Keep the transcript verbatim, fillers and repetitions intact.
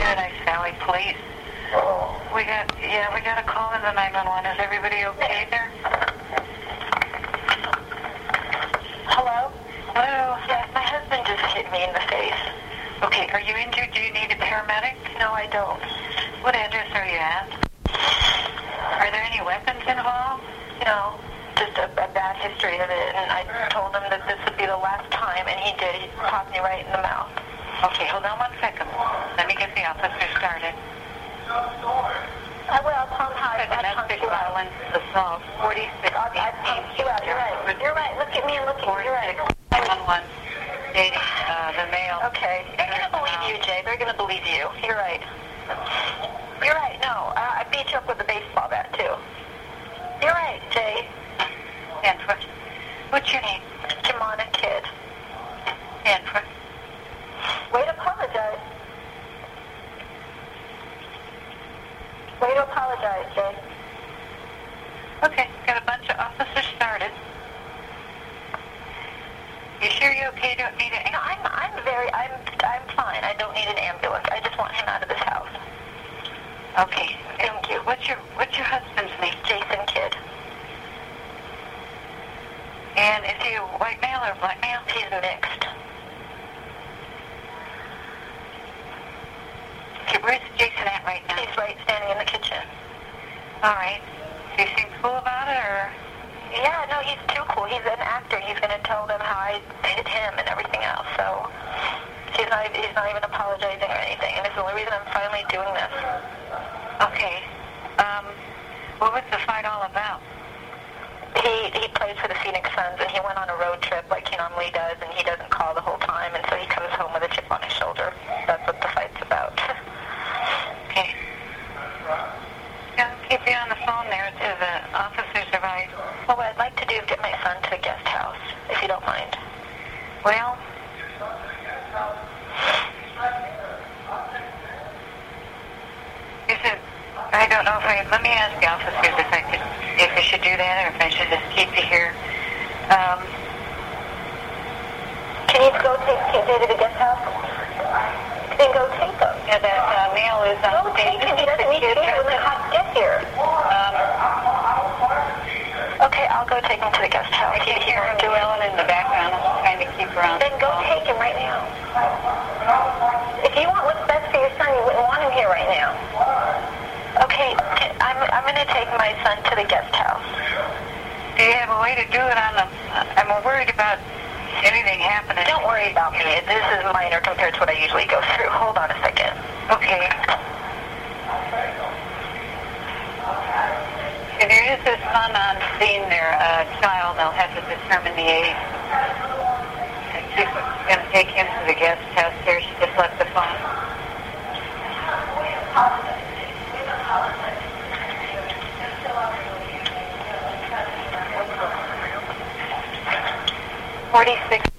Paradise Valley Police. We got, yeah, we got a call in the nine one one. Is everybody okay there? Hello? Hello? Yes, my husband just hit me in the face. Okay, are you injured? Do you need a paramedic? No, I don't. What address are you at? Are there any weapons involved? No, just a, a bad history of it, and I told him that this would be the last time, and he did. He popped me right in the mouth. Okay, hold on one second. Let me get the officer started. I will. I'll tell him how I, I punched Domestic you out. violence assault, forty-six. I, I punched you out. You're right. You're right. Look at me and look at me. You're right. nine one one. Dating uh, the male. Okay. They're going to believe you, Jay. They're going to believe you. You're right. You're right. No, I, I beat you up with a baseball bat, too. You're right, Jay. Stanford. What's your name? Jamana Kid. Stanford. Way to apologize. Way to apologize, Jay. Okay, got a bunch of officers started. You sure you're okay? Don't need an No, I'm, I'm very, I'm, I'm fine. I don't need an ambulance. I just want him out of this house. Okay. Thank you. What's your What's your husband's name? Jason Kidd. And is he a white male or black male? He's mixed. Okay, where's Jason at right now? He's right standing in the kitchen. All right. Do you seem cool about it, or? Yeah, no, he's too cool. He's an actor. He's going to tell them how I hit him and everything else. So he's not, he's not even apologizing or anything. And it's the only reason I'm finally doing this. Okay. Um, what was the fight all about? He he plays for the Phoenix Suns, and he went on a road trip like he normally does, and he doesn't call the whole time, and so he comes home with a chip on his shoulder. That's what the fight's about. Okay. Yeah, keep you on the phone there to the officers arrive. Well, what I'd like to do is get my son to a guest house, if you don't mind. Well, is it, I don't know if I, let me ask the officers if I could, if I should do that, or if I should just keep you here. Um, Can you go take J to the guest house? Then go take him. yeah, that uh, male is on Go stage. take him. He doesn't need to be here when the cops get here. Um, Okay, I'll go take him to the guest house. I can hear him Ellen in the background. I'm trying to keep her on. Then go take him right now. If you want what's best for your son, you wouldn't want him here right now. Okay, I'm I'm going to take my son to the guest house. Do you have a way to do it on the, I'm worried about anything happening. Don't worry about me. This is minor compared to what I usually go through. Hold on a second. Okay. If there is a son on scene there, a child, they'll have to determine the age. She's going to take him to the guest house there. She just left the phone. Forty-six.